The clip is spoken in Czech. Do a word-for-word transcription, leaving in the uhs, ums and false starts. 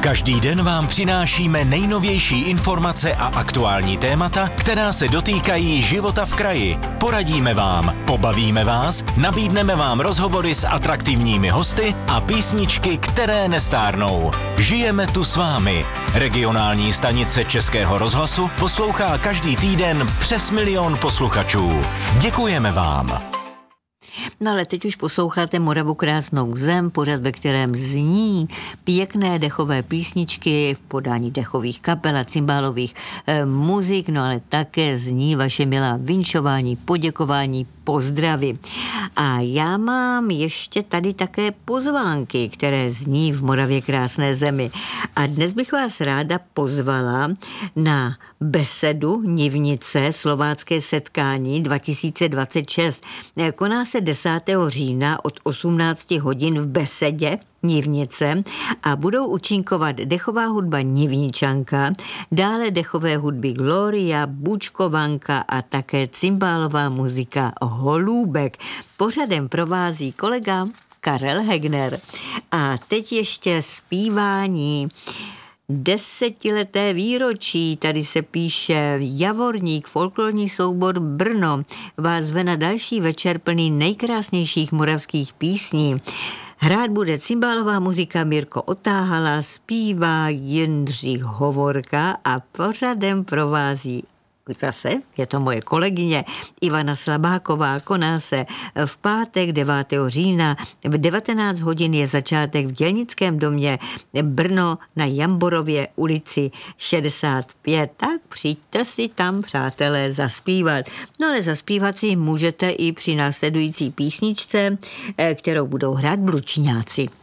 Každý den vám přinášíme nejnovější informace a aktuální témata, která se dotýkají života v kraji. Poradíme vám, pobavíme vás, nabídneme vám rozhovory s atraktivními hosty a písničky, které nestárnou. Žijeme tu s vámi. Regionální stanice Českého rozhlasu poslouchá každý týden přes milion posluchačů. Děkujeme vám. No ale teď už posloucháte Moravu krásnou zem, pořad, ve kterém zní pěkné dechové písničky v podání dechových kapel a cymbálových e, muzik, no ale také zní vaše milá vinšování, poděkování, pozdravy. A já mám ještě tady také pozvánky, které zní v Moravě krásné zemi. A dnes bych vás ráda pozvala na besedu Nivnice, slovácké setkání dva tisíce dvacet šest. Koná se desátého října od osmnácti hodin v besedě Nivnice a budou účinkovat dechová hudba Nivničanka, dále dechové hudby Gloria, Bučkovanka a také cymbálová muzika Holůbek. Pořadem provází kolega Karel Hegner. A teď ještě zpívání desetileté výročí, tady se píše Javorník, folklorní soubor Brno, vás zve na další večer plný nejkrásnějších moravských písní. Hrát bude cymbálová muzika Mirko Otáhala, zpívá Jindřich Hovorka a pořadem provází zase, je to moje kolegyně Ivana Slabáková. Koná se v pátek devátého října v devatenáct hodin je začátek v Dělnickém domě Brno na Jamborově ulici šedesát pět. Tak přijďte si tam, přátelé, zaspívat. No ale zaspívat si můžete i při následující písničce, kterou budou hrát Blučňáci.